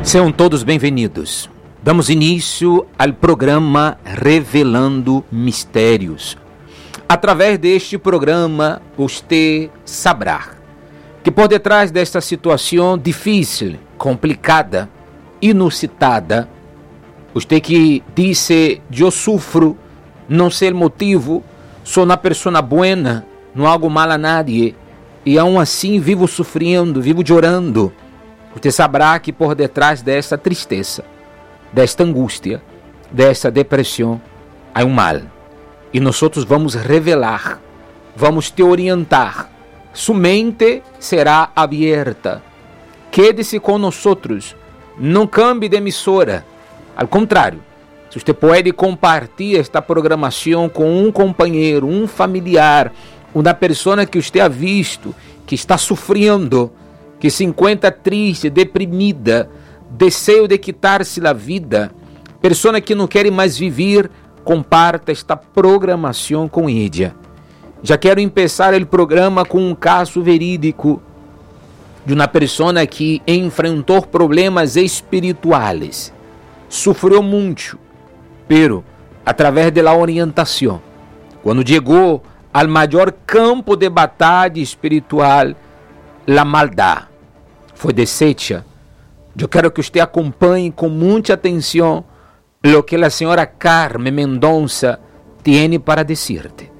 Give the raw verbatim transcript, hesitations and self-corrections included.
Sejam todos bem-vindos. Damos início ao programa Revelando Mistérios. Através deste programa, você saberá que por detrás desta situação difícil, complicada, inusitada, você que disse, eu sofro, não sei o motivo, sou uma pessoa buena, não hago mal a nadie, e aún assim vivo sofrendo, vivo chorando. Você saberá que por detrás desta tristeza, desta angústia, desta depressão, há um mal. E nós vamos revelar, vamos te orientar. Sua mente será aberta. Quede-se com nós, não cambie de emissora. Ao contrário, se você pode compartilhar esta programação com um companheiro, um familiar, uma pessoa que você ha visto, que está sofrendo, que se encontra triste, deprimida, desejo de quitar-se da vida, pessoa que não quer mais viver, comparta esta programação com ella. Já quero começar o programa com um caso verídico de uma pessoa que enfrentou problemas espirituais, sofreu muito, pero através da orientação, quando chegou ao maior campo de batalha espiritual, a maldade foi deshecha. Eu quero que você acompanhe com muita atenção o que a senhora Carmen Mendonça tem para dizer-te.